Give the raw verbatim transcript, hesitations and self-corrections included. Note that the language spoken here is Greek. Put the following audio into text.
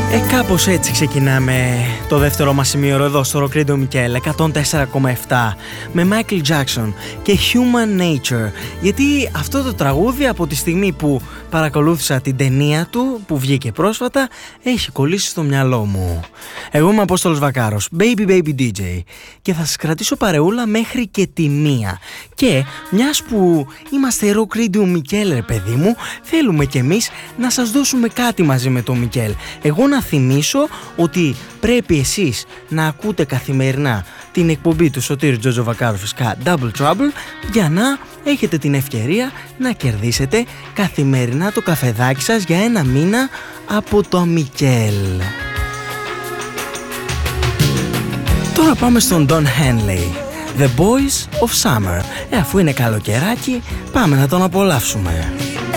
Ε, κάπως έτσι ξεκινάμε το δεύτερο μας σημείο εδώ στο Rock Radio Michael εκατόν τέσσερα κόμμα επτά με Michael Jackson και Human Nature, γιατί αυτό το τραγούδι από τη στιγμή που παρακολούθησα την ταινία του που βγήκε πρόσφατα έχει κολλήσει στο μυαλό μου. Εγώ είμαι Απόστολος Βακάρος, Baby Baby ντι τζέι, και θα σας κρατήσω παρεούλα μέχρι και τη μία. Και μιας που είμαστε Rock Radio Michael, ρε παιδί μου, θέλουμε κι εμείς να σας δώσουμε κάτι μαζί με τον Μικέλ. Εγώ να θυμίσω ότι πρέπει εσείς να ακούτε καθημερινά την εκπομπή του Σωτήρη Τζότζο Βακάρου, φυσικά Double Trouble, για να έχετε την ευκαιρία να κερδίσετε καθημερινά το καφεδάκι σας για ένα μήνα από το Μικέλ. Τώρα πάμε στον Don Henley, The Boys of Summer. Ε, αφού είναι καλοκαιράκι, πάμε να τον απολαύσουμε.